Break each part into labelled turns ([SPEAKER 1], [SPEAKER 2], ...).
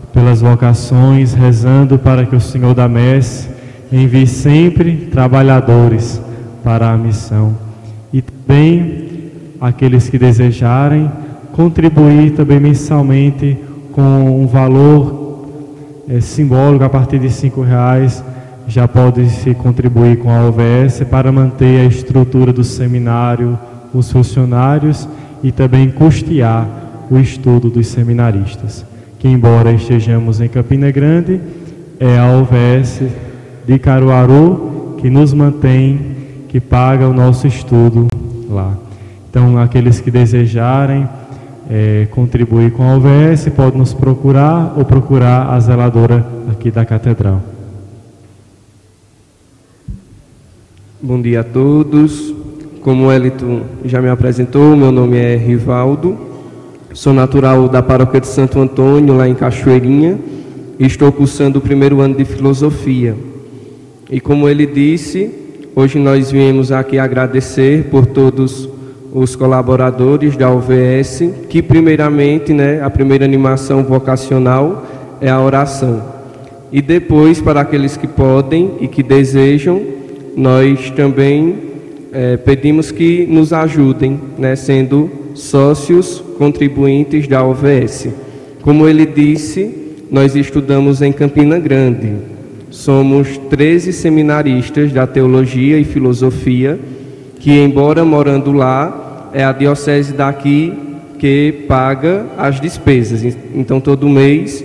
[SPEAKER 1] pelas vocações, rezando para que o Senhor da Messe envie sempre trabalhadores para a missão. E também aqueles que desejarem contribuir também mensalmente com um valor simbólico, a partir de R$5, já pode se contribuir com a OVS para manter a estrutura do seminário, os funcionários e também custear o estudo dos seminaristas, que embora estejamos em Campina Grande, é a OVS de Caruaru que nos mantém, que paga o nosso estudo lá. Então, aqueles que desejarem contribuir com a OVS, podem nos procurar ou procurar a zeladora aqui da Catedral.
[SPEAKER 2] Bom dia a todos. Como o Elito já me apresentou, meu nome é Rivaldo, sou natural da Paróquia de Santo Antônio, lá em Cachoeirinha, e estou cursando o primeiro ano de Filosofia. E como ele disse, hoje nós viemos aqui agradecer por todos os colaboradores da OVS, que primeiramente, a primeira animação vocacional é a oração. E depois, para aqueles que podem e que desejam, nós também pedimos que nos ajudem, sendo sócios contribuintes da OVS. Como ele disse, nós estudamos em Campina Grande. Somos 13 seminaristas da Teologia e Filosofia, que, embora morando lá, é a diocese daqui que paga as despesas. Então, todo mês,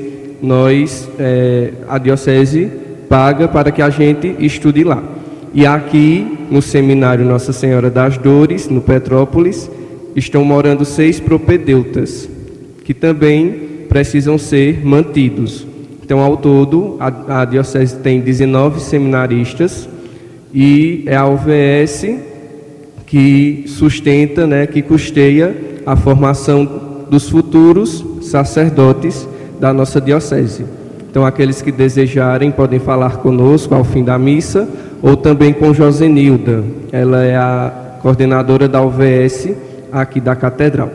[SPEAKER 2] a diocese paga para que a gente estude lá. E aqui, no seminário Nossa Senhora das Dores, no Petrópolis, estão morando 6 propedeutas, que também precisam ser mantidos. Então, ao todo, a diocese tem 19 seminaristas e é a OVS que sustenta, que custeia a formação dos futuros sacerdotes da nossa diocese. Então, aqueles que desejarem podem falar conosco ao fim da missa, ou também com Josenilda. Ela é a coordenadora da OVS aqui da Catedral.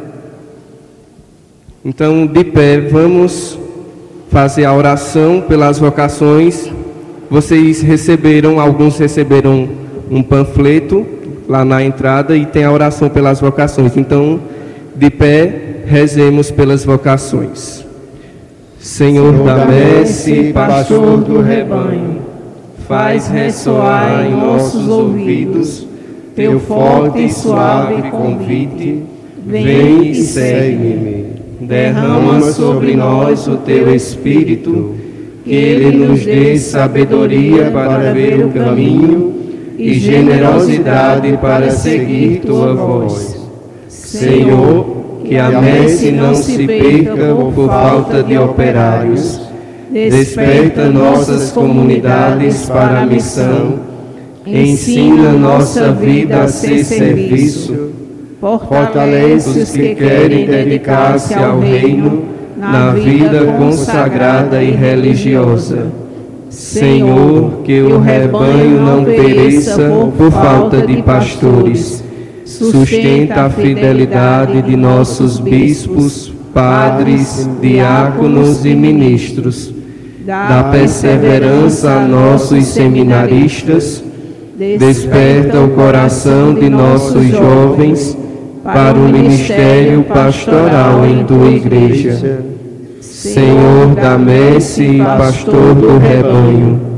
[SPEAKER 2] Então, de pé, vamos fazer a oração pelas vocações. Alguns receberam um panfleto lá na entrada e tem a oração pelas vocações. Então, de pé, rezemos pelas vocações. Senhor da Messe, pastor do rebanho, faz ressoar em nossos ouvidos teu forte e suave convite, vem e segue-me. Derrama sobre nós o teu Espírito, que ele nos dê sabedoria para ver o caminho e generosidade para seguir tua voz. Senhor, que a messe não se perca por falta de operários. Desperta nossas comunidades para a missão, ensina nossa vida a ser serviço, fortalece os que querem dedicar-se ao reino na vida consagrada e religiosa. Senhor, que o rebanho não pereça por falta de pastores, sustenta a fidelidade de nossos bispos, padres, diáconos e ministros. Dá perseverança a nossos seminaristas, desperta o coração de nossos jovens para o ministério pastoral em tua igreja. Senhor da Messe e pastor do rebanho,